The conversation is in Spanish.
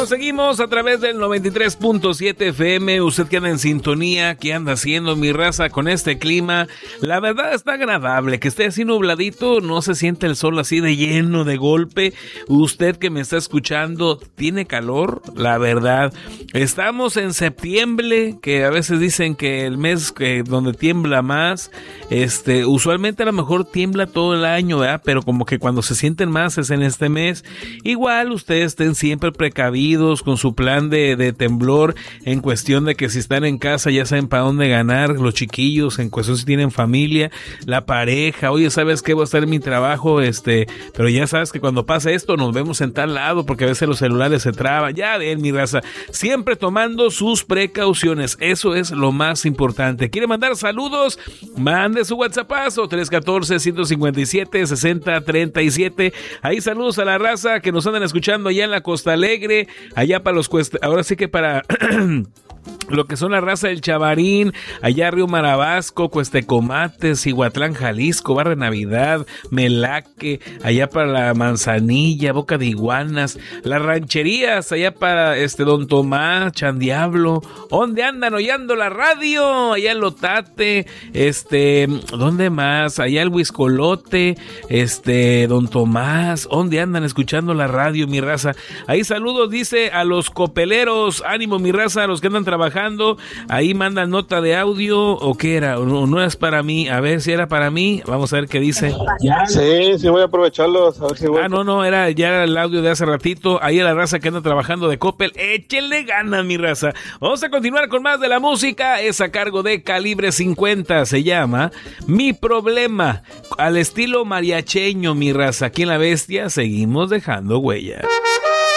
seguimos a través del 93.7 FM. Usted que anda en sintonía, ¿qué anda haciendo, mi raza, con este clima? La verdad está agradable, que esté así nubladito, no se siente el sol así de lleno de golpe. Usted que me está escuchando, ¿tiene calor? La verdad, estamos en septiembre, que a veces dicen que el mes donde tiembla más, usualmente a lo mejor tiembla todo el año, ¿verdad? Pero como que cuando se sienten más es en este mes. Igual ustedes estén siempre precavidos con su plan de temblor, en cuestión de que si están en casa ya saben para dónde ganar, los chiquillos, en cuestión si tienen familia, la pareja, oye, ¿sabes qué? Voy a estar en mi trabajo, pero ya sabes que cuando pasa esto nos vemos en tal lado, porque a veces los celulares se traban. Ya ven, mi raza, siempre tomando sus precauciones, eso es lo más importante. ¿Quiere mandar saludos? Mande su WhatsAppazo, 314-157-6037. Ahí saludos a la raza que nos andan escuchando allá en la Costa Alegre, allá para los ahora sí que para lo que son la raza del Chavarín, allá Río Marabasco, Cuestecomates, Cihuatlán, Jalisco, Barra Navidad, Melaque, allá para la Manzanilla, Boca de Iguanas, las rancherías, allá para Don Tomás, Chandiablo. ¿Dónde andan oyendo la radio? Allá el Lotate, ¿dónde más? Allá el Huiscolote, Don Tomás. ¿Dónde andan escuchando la radio, mi raza? Ahí saludos, dice, a los copeleros. Ánimo, mi raza, a los que andan trabajando. Ahí mandan nota de audio, ¿o qué era? ¿O no es para mí? A ver si era para mí. Vamos a ver qué dice. Sí, voy a aprovecharlos. A ver si voy. No, ya era el audio de hace ratito. Ahí a la raza que anda trabajando de Coppel. Échenle ganas, mi raza. Vamos a continuar con más de la música. Es a cargo de Calibre 50. Se llama Mi Problema. Al estilo mariacheño, mi raza. Aquí en La Bestia seguimos dejando huellas.